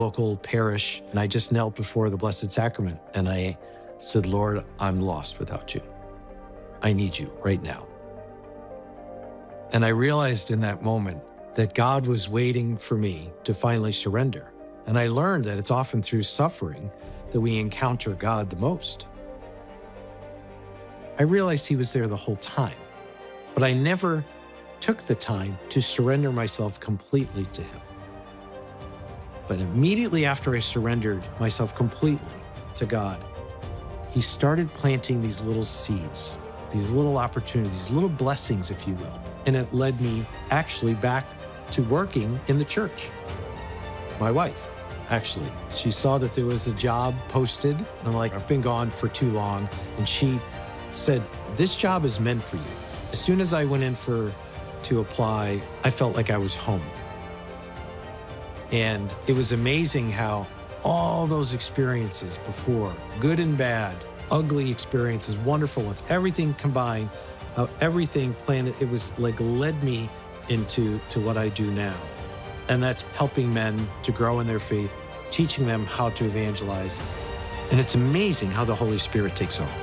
local parish, and I just knelt before the Blessed Sacrament, and I said, Lord, I'm lost without you. I need you right now. And I realized in that moment that God was waiting for me to finally surrender. And I learned that it's often through suffering that we encounter God the most. I realized he was there the whole time, but I never took the time to surrender myself completely to him. But immediately after I surrendered myself completely to God, he started planting these little seeds, these little opportunities, little blessings, if you will. And it led me actually back to working in the church. My wife, actually, she saw that there was a job posted. And I'm like, I've been gone for too long. And she said, this job is meant for you. As soon as I went in to apply, I felt like I was home. And it was amazing how all those experiences before, good and bad, ugly experiences, wonderful ones, everything combined, how everything planned, it was like led me into what I do now. And that's helping men to grow in their faith, teaching them how to evangelize. And it's amazing how the Holy Spirit takes over.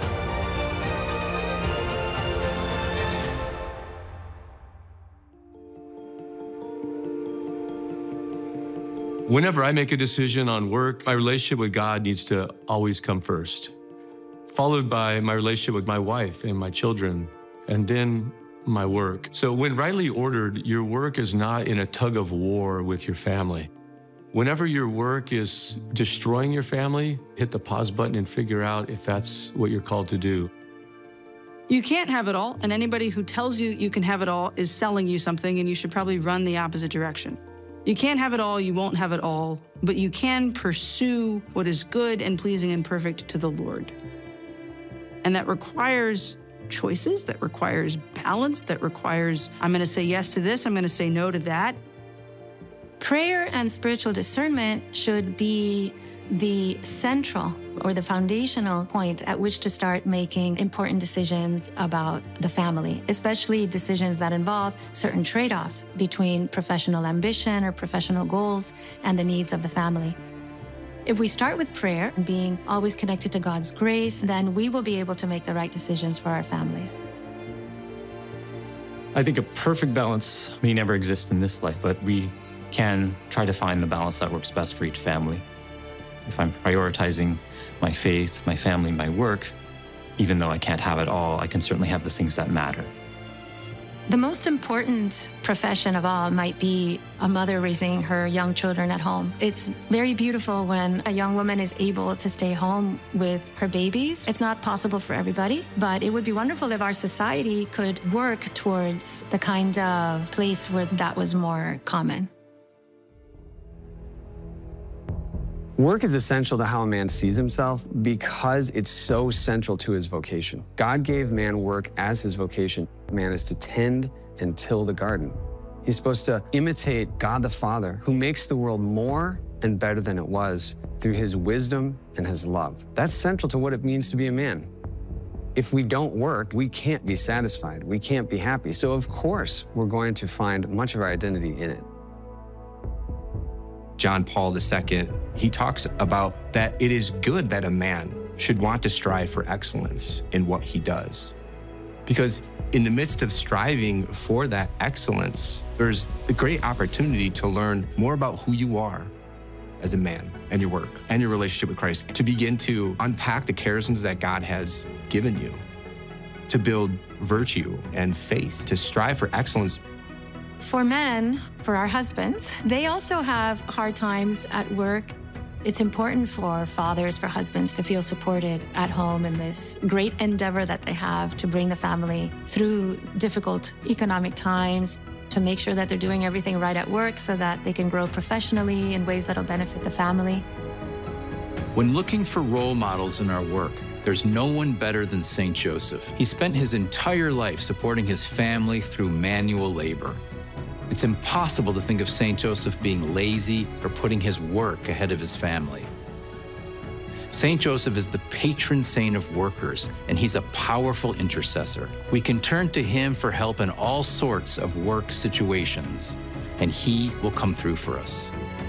Whenever I make a decision on work, my relationship with God needs to always come first, followed by my relationship with my wife and my children, and then my work. So when rightly ordered, your work is not in a tug of war with your family. Whenever your work is destroying your family, hit the pause button and figure out if that's what you're called to do. You can't have it all, and anybody who tells you you can have it all is selling you something, and you should probably run the opposite direction. You can't have it all, you won't have it all, but you can pursue what is good and pleasing and perfect to the Lord. And that requires choices, that requires balance, that requires, I'm gonna say yes to this, I'm gonna say no to that. Prayer and spiritual discernment should be the central or the foundational point at which to start making important decisions about the family, especially decisions that involve certain trade-offs between professional ambition or professional goals and the needs of the family. If we start with prayer and being always connected to God's grace, then we will be able to make the right decisions for our families. I think a perfect balance may never exist in this life, but we can try to find the balance that works best for each family. If I'm prioritizing my faith, my family, my work, even though I can't have it all, I can certainly have the things that matter. The most important profession of all might be a mother raising her young children at home. It's very beautiful when a young woman is able to stay home with her babies. It's not possible for everybody, but it would be wonderful if our society could work towards the kind of place where that was more common. Work is essential to how a man sees himself because it's so central to his vocation. God gave man work as his vocation. Man is to tend and till the garden. He's supposed to imitate God the Father, who makes the world more and better than it was through his wisdom and his love. That's central to what it means to be a man. If we don't work, we can't be satisfied. We can't be happy. So of course, we're going to find much of our identity in it. John Paul II, he talks about that it is good that a man should want to strive for excellence in what he does. Because in the midst of striving for that excellence, there's the great opportunity to learn more about who you are as a man and your work and your relationship with Christ, to begin to unpack the charisms that God has given you, to build virtue and faith, to strive for excellence. For men, for our husbands, they also have hard times at work. It's important for fathers, for husbands to feel supported at home in this great endeavor that they have to bring the family through difficult economic times, to make sure that they're doing everything right at work so that they can grow professionally in ways that'll benefit the family. When looking for role models in our work, there's no one better than St. Joseph. He spent his entire life supporting his family through manual labor. It's impossible to think of St. Joseph being lazy or putting his work ahead of his family. St. Joseph is the patron saint of workers, and he's a powerful intercessor. We can turn to him for help in all sorts of work situations, and he will come through for us.